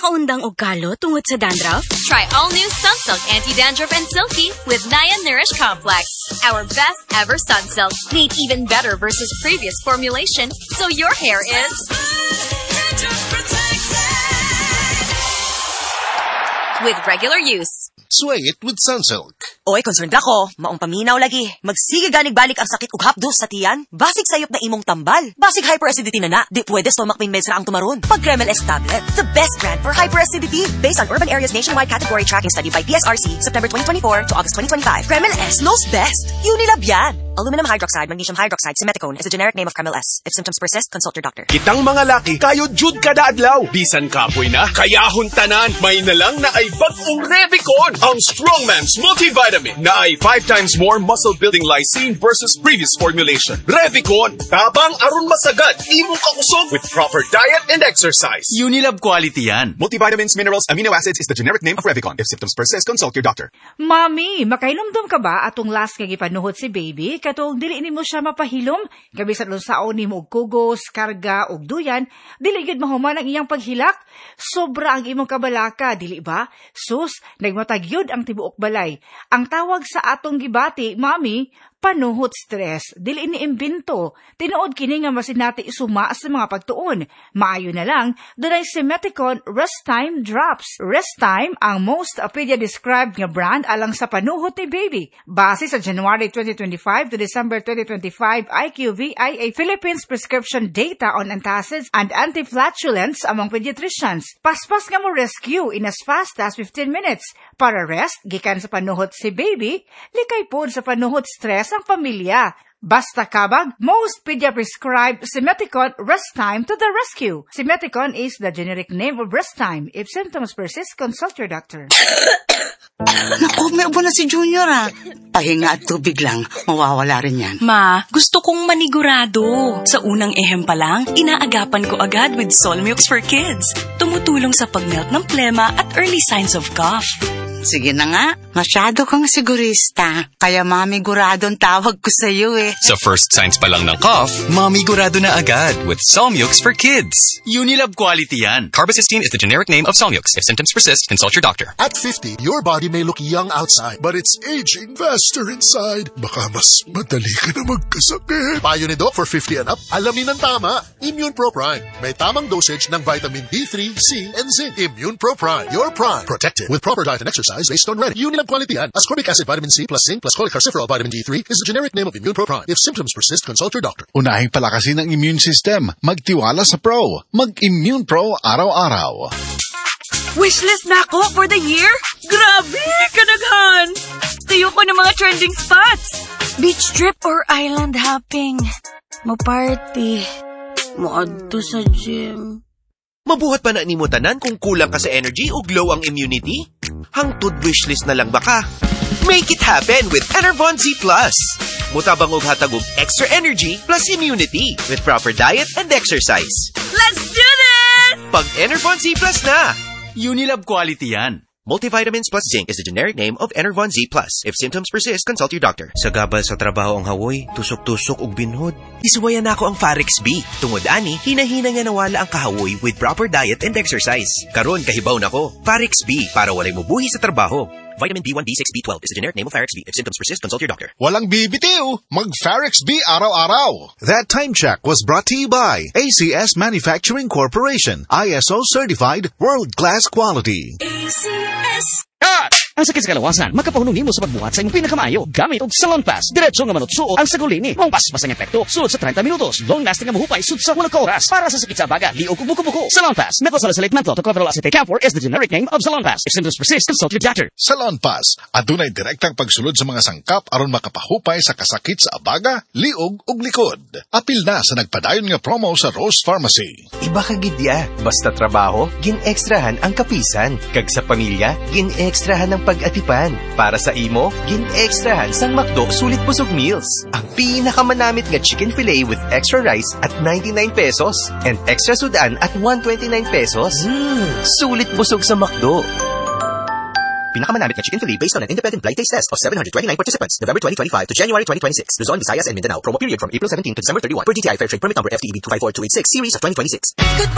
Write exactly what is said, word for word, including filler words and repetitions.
makaundang og kalo tungod sa dandruff? Try all new Sunsilk Anti-Dandruff and Silky with Naya Nourish Complex. Our best ever Sunsilk, made even better versus previous formulation, so your hair is with regular use. Sway it with Sunsilk. Oy, concerned ako. Maong paminaw lagi. Magsige ganig balik ang sakit ug hapdos sa tiyan. Basig sayop na imong tambal. Basig hyperacidity na na. Di pwede stomach pain meds ra ang tumaron. Pag Kremel S tablet, the best brand for hyperacidity. Based on Urban Areas Nationwide Category Tracking Study by P S R C, September twenty twenty-four to August twenty twenty-five. Kremel S knows best. Unilab yan. Aluminum hydroxide, magnesium hydroxide, simeticone is the generic name of Kremel S. If symptoms persist, consult your doctor. Kitang mga laki, kayo jud kada adlaw. Bisan kapoy na, kayahon tanan. May nalang na ay bagong Revicon, ang Strongman's multivitamin na ay five times more muscle-building lysine versus previous formulation. Revicon, tabang aron masagad, imong kakusog with proper diet and exercise. Unilab quality yan. Multivitamins, minerals, amino acids is the generic name of Revicon. If symptoms persist, consult your doctor. Mami, makainomdom ka ba atong last kag ipanuhot si baby? Katong dili nimo siya mapahilom, kabisat saon nimo og kugos, karga og duyan, dili gid mahuman ang iyang paghilak. Sobra ang imong kabalaka, dili ba? Sus, nagmatagyod ang tibuok balay. Ang tawag sa atong gibati, mami, panuhot stress. Dili ini imbento. Tinuod kini nga masinati isuma sa mga pagtuon. Maayo na lang, dunay Simeticone Rest Time Drops. Rest Time ang most pedia-described nga brand alang sa panuhot ni baby. Base sa January twenty twenty-five to December twenty twenty-five I Q V I A Philippines prescription data on antacids and antiflatulence among pediatricians. Paspas nga mo rescue in as fast as fifteen minutes. Para rest, gikan sa panuhot si baby, likay pod sa panuhot stress ang pamilya. Basta kabag, most pedia-prescribed Simeticone Rest Time to the rescue. Simeticone is the generic name of Rest Time. If symptoms persist, consult your doctor. Naku, may ubo na si Junior ah. Pahinga at tubig lang, mawawala rin yan. Ma, gusto kong manigurado. Sa unang ehem pa lang, inaagapan ko agad with Solmux for Kids. Tumutulong sa pagmelt ng plema at early signs of cough. Sige na nga, masyado kang sigurista. Kaya mamiguradong tawag ko sa'yo eh. Sa first signs pa lang ng cough, mamigurado na agad with Solmux for Kids. Unilab quality yan. Carbocisteine is the generic name of Solmux. If symptoms persist, consult your doctor. At fifty, your body may look young outside, but it's aging faster inside. Baka mas madali ka na magkasakit. Payo ni Doc for fifty and up, alamin ng tama. Immune Pro Prime. May tamang dosage ng vitamin D three, C, and zinc. Immune Pro Prime. Your prime. Protected with proper diet and exercise based on Ren. Unilab quality yan. Ascorbic acid, vitamin C, plus zinc, plus cholecalciferol, vitamin D three is the generic name of Immune Pro Prime. If symptoms persist, consult your doctor. Unahing palakasin ang immune system. Magtiwala sa Pro. Mag-Immune Pro araw-araw. Wishlist na ako for the year? Grabe, kanaghan! Tuyo ko ng mga trending spots. Beach trip or island hopping. Mo-party. Mo-adto sa gym. Mabuhat pa na ni mo tanan kung kulang ka sa energy o glow ang immunity? Hangtod wishlist na lang baka? Make it happen with Enervon Z Plus. Mutabang og hatag og extra energy plus immunity with proper diet and exercise. Let's do this! Pag Enervon Z Plus na! Unilab quality yan. Multivitamins plus zinc is the generic name of Enervon Z Plus. If symptoms persist, consult your doctor. Sa gabal sa trabaho ang hawoy, tusok-tusok ug binhod. Isuwayan nako ang Farex B. Tungod ani, hinahina nga nawala ang kahawoy with proper diet and exercise. Karon kahibaw nako. Farex B para walay mubuhi sa trabaho. Vitamin B one, B six, B twelve is the generic name of Farex B. If symptoms persist, consult your doctor. Walang bibitiw. Mag-Farex B araw-araw. That time check was brought to you by A C S Manufacturing Corporation. I S O certified, world-class quality. A C S. Ah! Ang sakit sa kalawasan, makapahunong mo sa pagbuhat sa iyong pinakamayo. Gamit og Salon Pass. Diretso nga manutsuot ang sagulini. Mong paspas ang epekto. Sulod sa thirty minutos. Long-lasting ang mahupay. Sud sa hulog ka oras. Para sa sakit sa baga, liog ug buko-buko. Salon Pass. Methylsalicylate menthol tocopherol acetate camphor is the generic name of Salon Pass. If symptoms persist, consult your doctor. Salon Pass. Adunay direktang pagsulod sa mga sangkap aron makapahupay sa kasakit sa abaga, liog ug likod. Apil na sa nagpadayon nga promo sa Rose Pharmacy. Iba ka gidya. Basta trabaho, gin-extrahan ang kapisan. Kag sa pamilya, gin-extrahan ang pag-atipan. Para sa imo, gin-extrahan sang McDo Sulit Busog Meals. Ang pinakamanamit nga chicken fillet with extra rice at ninety-nine pesos and extra sudan at one hundred twenty-nine pesos. Mm, sulit busog sa McDo. Pinakamanamit na chicken fillet based on an independent blind taste test of seven hundred twenty-nine participants. November twenty twenty-five to January twenty twenty-six. Luzon, Visayas, and Mindanao. Promo period from April seventeenth to December thirty-first. Per D T I Fairtrade Permit Number F T E B two five four two eight six, Series of twenty twenty-six. Goodbye!